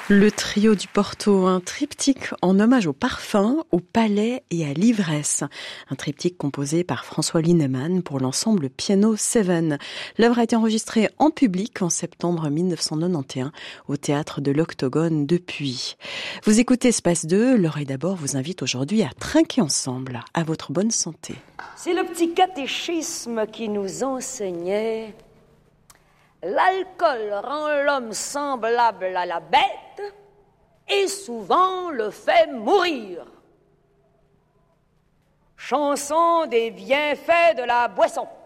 Le trio du Porto, un triptyque en hommage au parfum, au palais et à l'ivresse. Un triptyque composé par François Linnemann pour l'ensemble Piano 7. L'œuvre a été enregistrée en public en septembre 1991 au théâtre de l'Octogone depuis. Vous écoutez Espace 2, l'oreille d'abord vous invite aujourd'hui à trinquer ensemble. À votre bonne santé. C'est le petit catéchisme qui nous enseignait: l'alcool rend l'homme semblable à la bête et souvent le fait mourir. Chanson des bienfaits de la boisson.